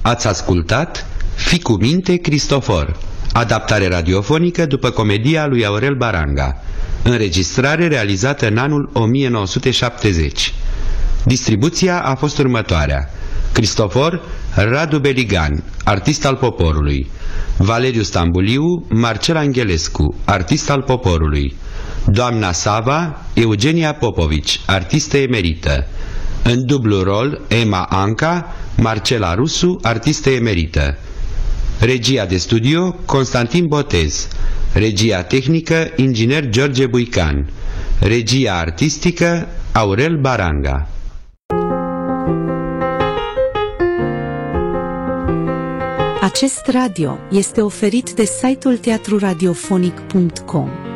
Ați ascultat Fi cu minte, Cristofor, adaptare radiofonică după comedia lui Aurel Baranga, înregistrare realizată în anul 1970. Distribuția a fost următoarea: Cristofor, Radu Beligan, artist al poporului; Valeriu Stambuliu, Marcel Angelescu, artist al poporului; doamna Sava, Eugenia Popovici, artistă emerită; în dublu rol, Emma Anca, Marcela Rusu, artistă emerită. Regia de studio, Constantin Botez. Regia tehnică, inginer George Buican. Regia artistică, Aurel Baranga. Acest radio este oferit de site-ul teatruradiofonic.com.